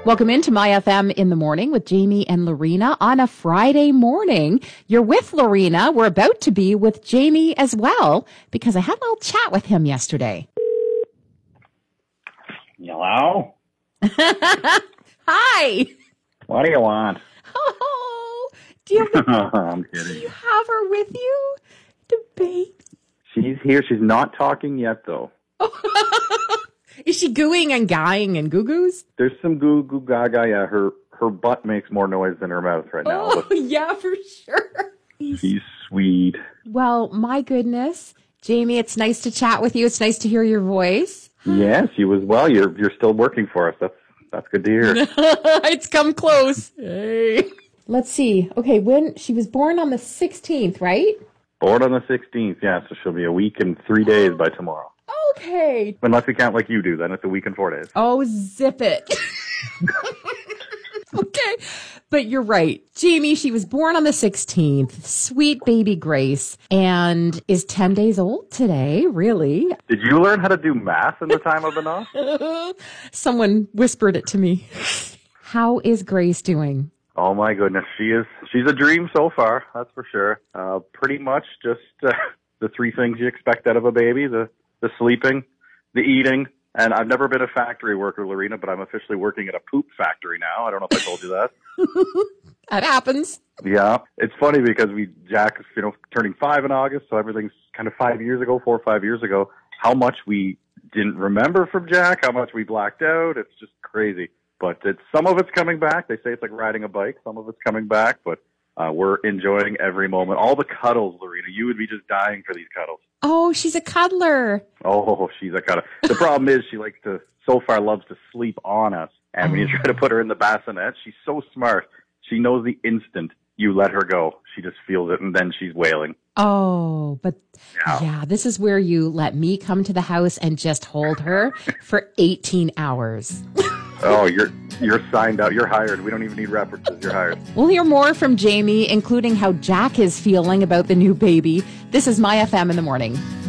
Welcome into My FM in the morning with Jamie and Lorena on a Friday morning. You're with Lorena. We're about to be with Jamie as well because I had a little chat with him yesterday. Hello? Hi. What do you want? Oh, do you have I'm kidding. Do you have her with you? Debate. She's here. She's not talking yet, though. Is she gooing and guying and goo-goos? There's some goo goo gaga. Yeah, her butt makes more noise than her mouth right now. Oh, yeah, for sure. She's sweet. Well, my goodness. Jamie, it's nice to chat with you. It's nice to hear your voice. Yes, you as well. You're still working for us. That's good to hear. It's come close. Hey. Let's see. Okay, when she was born on the 16th, right? Born on the 16th, yeah, so she'll be a week and 3 days by tomorrow. Okay. Unless we count like you do, then it's a week and 4 days. Oh, zip it. Okay. But you're right. Jamie, she was born on the 16th. Sweet baby Grace. And is 10 days old today, really. Did you learn how to do math in the time I've been off? Someone whispered it to me. How is Grace doing? Oh my goodness, she's a dream so far, that's for sure. Pretty much just the three things you expect out of a baby, the sleeping, the eating, and I've never been a factory worker, Lorena, but I'm officially working at a poop factory now. I don't know if I told you that. That happens. Yeah, it's funny because Jack is, turning 5 in August, so everything's kind of 4 or 5 years ago. How much we didn't remember from Jack, how much we blacked out, it's just crazy. But some of it's coming back. They say it's like riding a bike. Some of it's coming back, but we're enjoying every moment. All the cuddles, Lorena. You would be just dying for these cuddles. Oh, she's a cuddler. Oh, she's a cuddler. The problem is she loves to sleep on us. And when you try to put her in the bassinet, she's so smart. She knows the instant you let her go. She just feels it, and then she's wailing. Oh, but yeah, this is where you let me come to the house and just hold her for 18 hours. Oh, you're signed out. You're hired. We don't even need references. You're hired. We'll hear more from Jamie, including how Jack is feeling about the new baby. This is My FM in the morning.